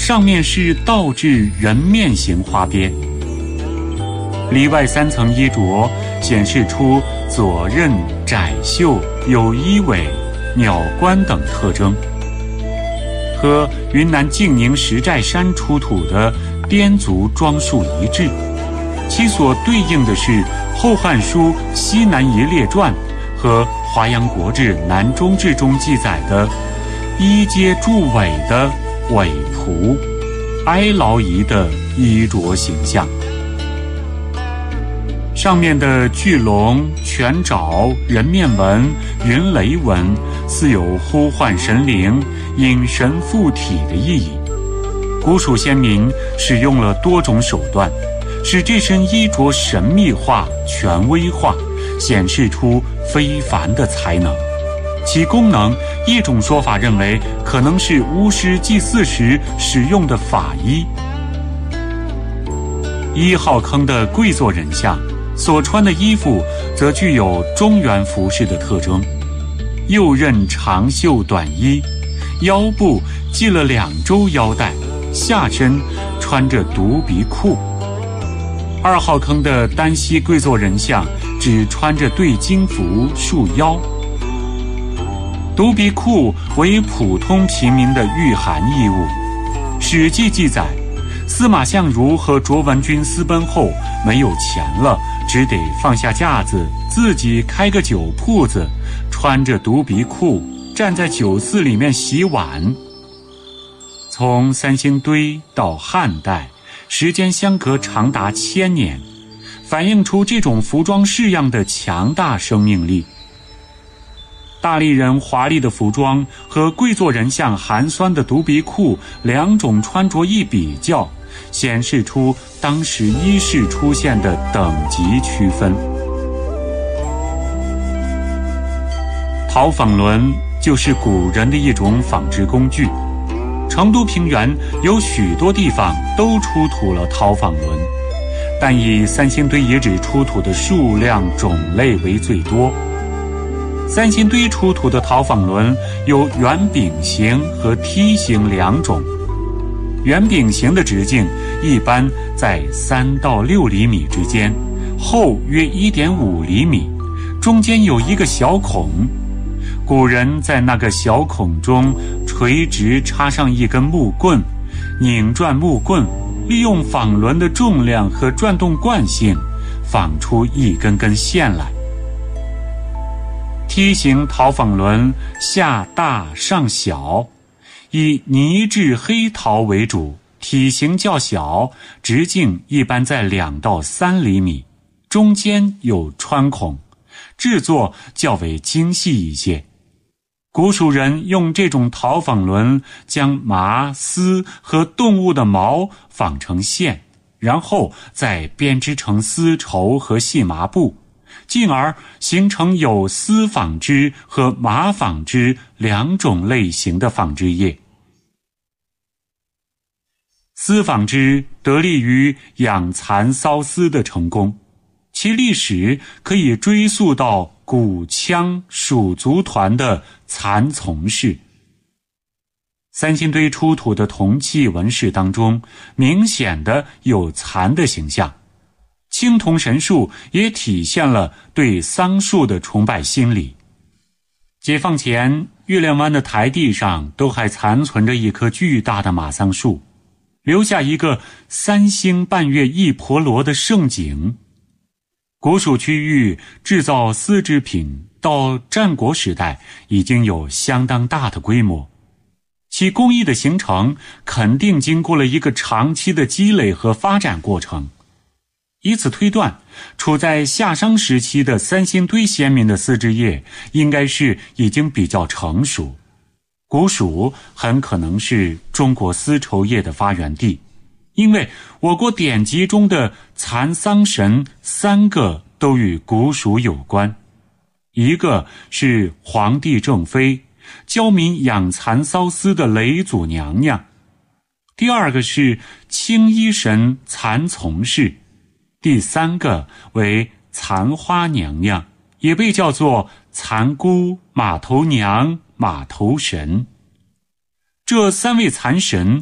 上面是倒置人面形花边。里外3层衣着显示出左衽、窄袖、有衣尾、鸟冠等特征，和云南净宁石寨山出土的滇族装束一致。其所对应的是《后汉书·西南夷列传》和《华阳国志·南中志》中记载的衣阶筑尾的尾仆、哀牢夷的衣着形象。上面的巨龙、犬爪、人面纹、云雷纹，似有呼唤神灵、引神附体的意义。古蜀先民使用了多种手段，使这身衣着神秘化、权威化，显示出非凡的才能。其功能，一种说法认为可能是巫师祭祀时使用的法衣。1号坑的跪坐人像所穿的衣服则具有中原服饰的特征，右衽长袖短衣，腰部系了2周腰带，下身穿着独鼻裤。2号坑的单膝跪坐人像只穿着对襟服束腰。独鼻裤为普通平民的御寒衣物。史记记载，司马相如和卓文君私奔后没有钱了，只得放下架子，自己开个酒铺子，穿着独鼻裤站在酒肆里面洗碗。从三星堆到汉代，时间相隔长达1000年，反映出这种服装式样的强大生命力。大力人华丽的服装和跪坐人像寒酸的独鼻裤2种穿着一比较，显示出当时衣饰出现的等级区分。讨纺轮就是古人的一种纺织工具。成都平原有许多地方都出土了讨纺轮，但以三星堆遗址出土的数量种类为最多。三星堆出土的讨纺轮有圆饼形和梯形2种。圆饼形的直径一般在3到6厘米之间，厚约1.5厘米，中间有一个小孔。古人在那个小孔中垂直插上一根木棍，拧转木棍，利用纺轮的重量和转动惯性，纺出一根根线来。梯形讨纺轮下大上小，以泥质黑陶为主，体型较小，直径一般在2到3厘米，中间有穿孔，制作较为精细一些。古蜀人用这种讨纺轮将麻、丝和动物的毛纺成线，然后再编织成丝绸和细麻布，进而形成有丝纺织和麻纺织2种类型的纺织业。丝纺织得力于养蚕缫丝的成功，其历史可以追溯到古羌蜀族团的蚕从事。三星堆出土的铜器纹饰当中，明显的有蚕的形象。青铜神树也体现了对桑树的崇拜心理。解放前，月亮湾的台地上都还残存着一棵巨大的马桑树，留下一个3星半月一婆罗的盛景。古蜀区域制造丝织品到战国时代已经有相当大的规模，其工艺的形成肯定经过了一个长期的积累和发展过程。以此推断，处在夏商时期的三星堆先民的丝织业应该是已经比较成熟。古蜀很可能是中国丝绸业的发源地，因为我国典籍中的蚕桑神3个都与古蜀有关。一个是皇帝正妃，教民养蚕缫丝的嫘祖娘娘；第2个是青衣神蚕从事；第3个为蚕花娘娘，也被叫做蚕姑、马头娘、马头神。这3位蚕神